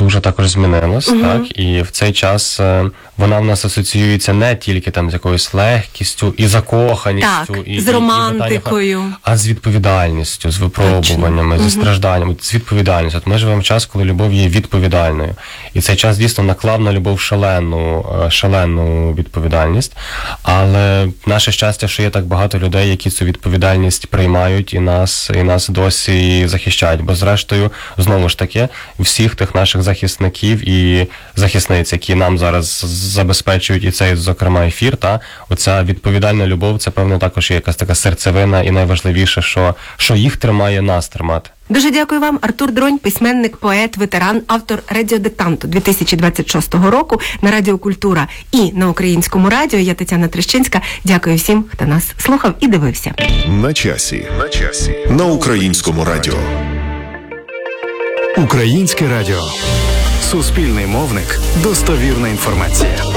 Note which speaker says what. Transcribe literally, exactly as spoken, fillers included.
Speaker 1: дуже також змінилось,
Speaker 2: Мгм.
Speaker 1: так, і в цей час е, вона в нас асоціюється не тільки там з якоюсь легкістю і закоханістю,
Speaker 2: Так,
Speaker 1: і,
Speaker 2: з
Speaker 1: і- і
Speaker 2: романтикою.
Speaker 1: питання, а з відповідальністю, з випробуваннями, зі стражданнями, з відповідальністю. От ми живемо в час, коли любов є відповідальною. І цей час дійсно наклав на любов шалену, е, шалену відповідальність. Але наше щастя, що є так багато людей, які цю відповідальність приймають і нас, і нас досі захищають. Бо зрештою, знову ж таки, всіх тих наших захисників і захисниць, які нам зараз забезпечують і цей, зокрема, ефір, та оця відповідальна любов, це, певно, також є якась така серцевина і найважливіше, що, що їх тримає, нас тримати.
Speaker 2: Дуже дякую вам, Артур Дронь, письменник, поет, ветеран, автор радіодиктанту дві тисячі двадцять шостого року на Радіо Культура і на Українському радіо. Я Тетяна Трещинська. Дякую всім, хто нас слухав і дивився.
Speaker 3: На часі. На часі. На Українському радіо.
Speaker 4: Українське радіо. Суспільний мовник. Достовірна інформація.